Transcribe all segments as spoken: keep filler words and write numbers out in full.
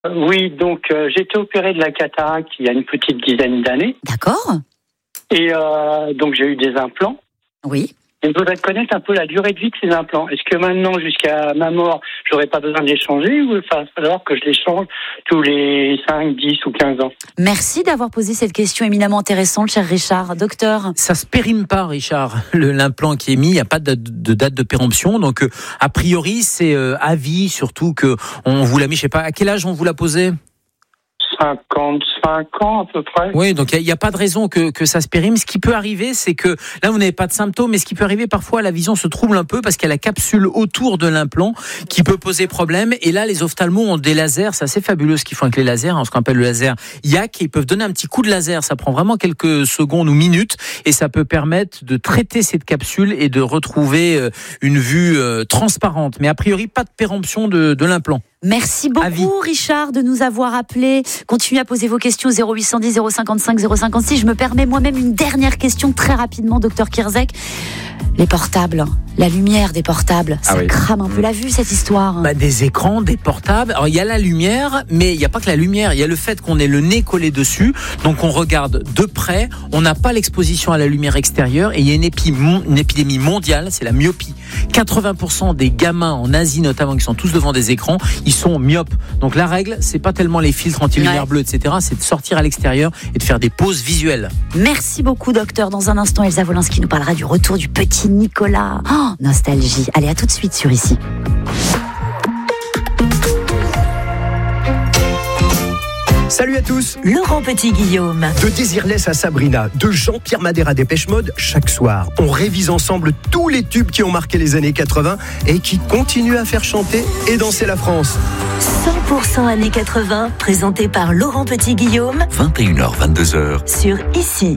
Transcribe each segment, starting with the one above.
Oui, donc euh, j'ai été opéré de la cataracte il y a une petite dizaine d'années. D'accord. Et euh, donc j'ai eu des implants. Oui. Et je voudrais connaître un peu la durée de vie de ces implants. Est-ce que maintenant, jusqu'à ma mort, j'aurais pas besoin de les changer ou il va falloir que je les change tous les cinq, dix ou quinze ans? Merci d'avoir posé cette question éminemment intéressante, cher Richard. Docteur. Ça se périme pas, Richard. Le, l'implant qui est mis, il n'y a pas de, de date de péremption. Donc, euh, a priori, c'est euh, à vie, surtout que on vous l'a mis, je sais pas, à quel âge on vous l'a posé? cinquante-cinq ans à peu près. Oui, donc il n'y a, a pas de raison que, que ça se périme. Ce qui peut arriver, c'est que là, vous n'avez pas de symptômes, mais ce qui peut arriver parfois, la vision se trouble un peu parce qu'il y a la capsule autour de l'implant qui peut poser problème. Et là, les ophtalmos ont des lasers. C'est assez fabuleux ce qu'ils font avec les lasers, hein, ce qu'on appelle le laser I A C. Ils peuvent donner un petit coup de laser. Ça prend vraiment quelques secondes ou minutes et ça peut permettre de traiter cette capsule et de retrouver une vue transparente. Mais a priori, pas de péremption de, de l'implant. Merci beaucoup, Richard, de nous avoir appelés. Continuez à poser vos questions au zéro huit cent dix, zéro cinquante-cinq, zéro cinquante-six. Je me permets moi-même une dernière question très rapidement, docteur Kierzek. Les portables, la lumière des portables, ça ah oui. crame un peu la vue, cette histoire. Bah, des écrans, des portables. Alors, il y a la lumière, mais il n'y a pas que la lumière. Il y a le fait qu'on ait le nez collé dessus. Donc, on regarde de près. On n'a pas l'exposition à la lumière extérieure. Et il y a une, épi- une épidémie mondiale, c'est la myopie. quatre-vingts pour cent des gamins en Asie, notamment, qui sont tous devant des écrans, ils sont myopes. Donc, la règle, c'est pas tellement les filtres anti-lumière ouais. bleue, et cetera. C'est de sortir à l'extérieur et de faire des pauses visuelles. Merci beaucoup, docteur. Dans un instant, Elsa Wolinski nous parlera du retour du petit Nicolas. Oh, nostalgie. Allez, à tout de suite sur Ici. Salut à tous. Laurent Petit-Guillaume. De Désirless à Sabrina, de Jean-Pierre Madère à Dépêche Mode, chaque soir, on révise ensemble tous les tubes qui ont marqué les années quatre-vingts et qui continuent à faire chanter et danser la France. cent pour cent années quatre-vingts, présenté par Laurent Petit-Guillaume. vingt et une heures, vingt-deux heures. Sur Ici.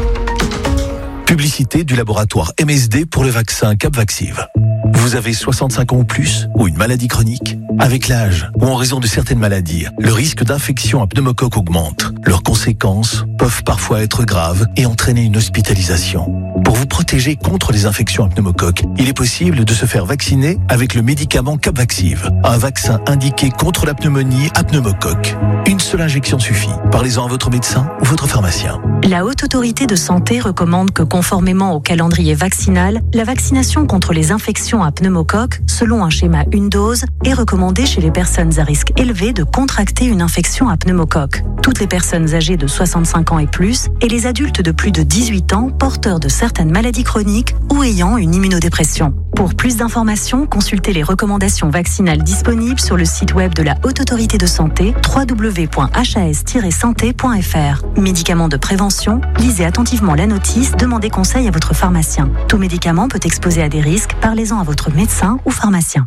Publicité du laboratoire M S D pour le vaccin Capvaxive. Vous avez soixante-cinq ans ou plus, ou une maladie chronique? Avec l'âge, ou en raison de certaines maladies, le risque d'infection à pneumocoque augmente. Leurs conséquences peuvent parfois être graves et entraîner une hospitalisation. Pour vous protéger contre les infections à pneumocoque, il est possible de se faire vacciner avec le médicament Capvaxive, un vaccin indiqué contre la pneumonie à pneumocoque. Une seule injection suffit. Parlez-en à votre médecin ou votre pharmacien. La Haute Autorité de Santé recommande que, conformément au calendrier vaccinal, la vaccination contre les infections à pneumocoque, selon un schéma une dose, est recommandée chez les personnes à risque élevé de contracter une infection à pneumocoque. Toutes les personnes âgées de soixante-cinq ans et plus et les adultes de plus de dix-huit ans porteurs de certaines maladies chroniques ou ayant une immunodépression. Pour plus d'informations, consultez les recommandations vaccinales disponibles sur le site web de la Haute Autorité de Santé w w w point h a s tiret santé point f r. Médicaments de prévention, lisez attentivement la notice, demandez conseil à votre pharmacien. Tout médicament peut exposer à des risques, parlez-en à votre médecin ou pharmacien.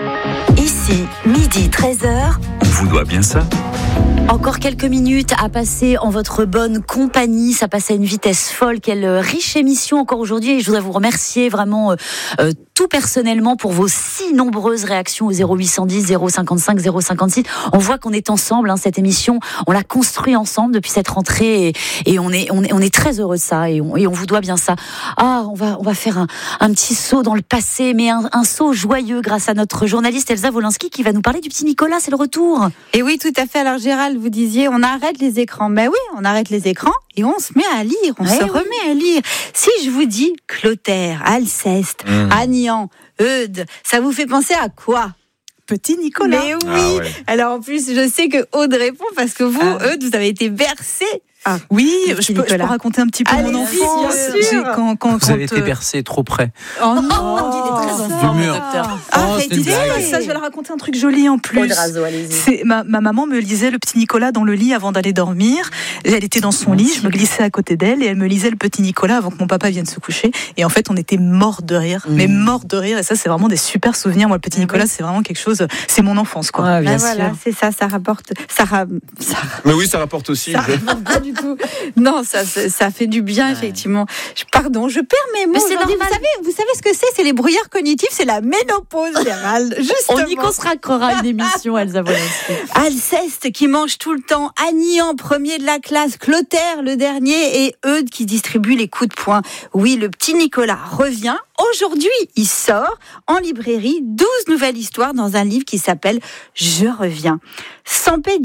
Ici, midi treize heures. On vous doit bien ça. Encore quelques minutes à passer en votre bonne compagnie. Ça passe à une vitesse folle. Quelle riche émission encore aujourd'hui. Et je voudrais vous remercier vraiment euh, tout personnellement pour vos si nombreuses réactions au zéro huit cent dix, zéro cinquante-cinq, zéro cinquante-six. On voit qu'on est ensemble, hein, cette émission. On l'a construit ensemble depuis cette rentrée et, et on, est, on, est, on est très heureux de ça et on, et on vous doit bien ça. Ah, on va, on va faire un, un petit saut dans le passé, mais un, un saut joyeux grâce à notre journaliste Elsa Wolinski qui va nous parler du petit Nicolas. C'est le retour. Et oui, tout à fait. Alors Gérald, vous disiez, on arrête les écrans. Ben oui, on arrête les écrans et on se met à lire, on ouais, se oui. remet à lire. Si je vous dis Clotaire, Alceste, mmh. Agnan, Eudes, ça vous fait penser à quoi ? Petit Nicolas. Mais oui. Ah ouais. Alors en plus, je sais que Aude répond parce que vous, ah. Eudes, vous avez été bercé. Ah, oui, je peux, je peux raconter un petit peu Allez, mon enfance. Quand, quand, vous quand, avez été bercé trop près. Oh non, oh, il est très en forme, docteur. Arrêtez ça, je vais leur raconter un truc joli en plus. Razo, C'est, ma, ma maman me lisait le petit Nicolas dans le lit avant d'aller dormir. Elle était dans son lit, je me glissais à côté d'elle et elle me lisait le petit Nicolas avant que mon papa vienne se coucher. Et en fait, on était morts de rire, mmh. mais morts de rire. Et ça, c'est vraiment des super souvenirs. Moi, le petit Nicolas, c'est vraiment quelque chose. C'est mon enfance, quoi. Ah, bien ah, sûr. Voilà, c'est ça, ça rapporte. Ça, ra... ça... Mais oui, ça rapporte aussi. Ça rapporte pas du tout. Non, ça, ça, ça fait du bien, effectivement. Je, pardon, je perds mes mots. Mais c'est normal. Vous savez, vous savez ce que c'est? C'est les brouillards cognitifs, c'est la ménopause, Gérald. Justement. On y consacrera une émission, Elsa Wolinski. Alceste qui mange tout le temps, Agnan, premier de la classe, Clotaire, le dernier, et Eudes qui distribue les coups de poing. Oui, le petit Nicolas revient. Aujourd'hui, il sort en librairie douze nouvelles histoires dans un livre qui s'appelle Je reviens. Sans paix